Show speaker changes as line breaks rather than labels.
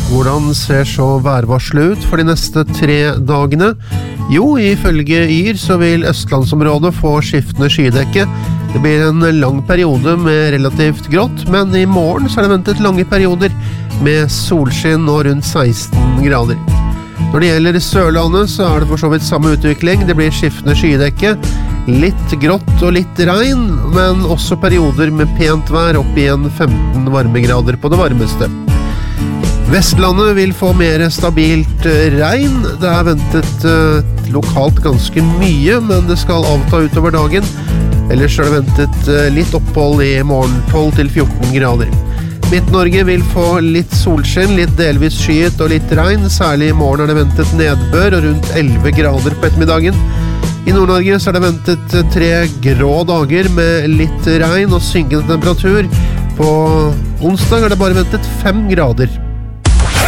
Hvordan ser så værvarselet ut for de neste 3 dagene? Jo, ifølge YR så vil Østlandsområdet få skiftende skydekke. Det blir en lang periode med relativt grått, men i morgen så er det ventet lange perioder med solskinn og rundt 16 grader. Når det gjelder Sørlandet så er det for så vidt samme utvikling. Det blir skiftende skydekke, litt grått og litt regn, men også perioder med pent vær opp igjen 15 varmegrader på det varmeste. Vestlandet vil få mer stabilt regn. Det er ventet lokalt ganske mye, men det skal avta utover dagen. Ellers er det ventet litt opphold i morgen, 12 til 14 grader. Midt-Norge vil få litt solskinn, litt delvis skyet og litt regn. Særlig i morgen er det ventet nedbør og rundt 11 grader på ettermiddagen. I Nord-Norge så er det ventet 3 grå dager med litt regn og synkende temperatur. På onsdag er det bare ventet 5 grader.